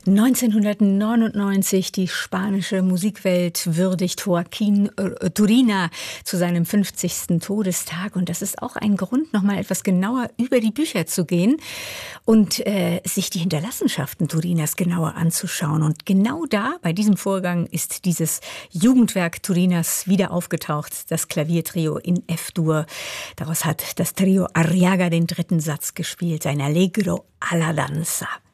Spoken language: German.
1999, die spanische Musikwelt würdigt Joaquín Turina zu seinem 50. Todestag. Und das ist auch ein Grund, nochmal etwas genauer über die Bücher zu gehen und sich die Hinterlassenschaften Turinas genauer anzuschauen. Und genau da, bei diesem Vorgang, ist dieses Jugendwerk Turinas wieder aufgetaucht, das Klaviertrio in F-Dur. Daraus hat das Trio Arriaga den dritten Satz gespielt, ein Allegro alla danza.